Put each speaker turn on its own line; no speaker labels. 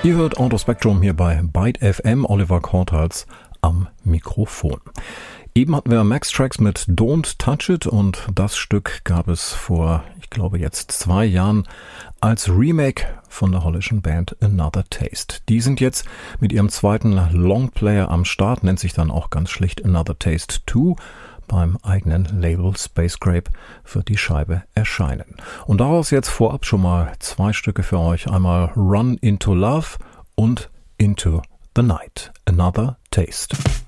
Ihr hört Auto Spectrum hier bei Byte FM, Oliver Korthals am Mikrofon. Eben hatten wir Max Trax mit Don't Touch It und das Stück gab es vor, ich glaube jetzt 2 Jahren als Remake von der holländischen Band Another Taste. Die sind jetzt mit ihrem zweiten Longplayer am Start, nennt sich dann auch ganz schlicht Another Taste 2. Beim eigenen Label Spacecrape wird die Scheibe erscheinen. Und daraus jetzt vorab schon mal 2 Stücke für euch. Einmal Run Into Love und Into the Night. Another Taste.